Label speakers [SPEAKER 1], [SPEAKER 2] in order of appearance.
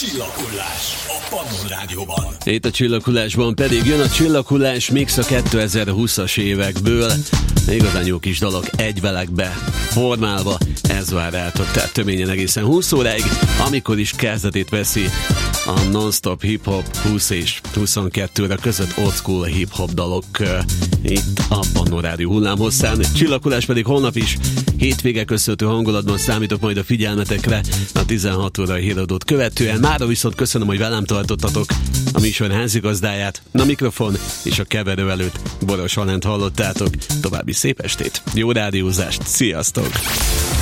[SPEAKER 1] Csillaghullás a Pannon Rádióban.
[SPEAKER 2] Itt a Csillaghullásban pedig jön a Csillaghullás mix a 2020-as évekből. Igazán jó kis dolog egyvelekbe formálva. Ez vár rátok, tehát töményen egészen 20 óráig, amikor is kezdetét veszi a non-stop hip-hop 20 és 22-re között old school hip-hop dalok itt a Pannon Rádió hullámhosszán. Csillaghullás pedig holnap is hétvége köszöntő hangulatban számítok majd a figyelmetekre a 16 órai híradót követően. Mára viszont köszönöm, hogy velem tartottatok a műsor házigazdáját, a mikrofon és a keverő előtt Boros Valánt hallottátok. További szép estét, jó rádiózást, sziasztok!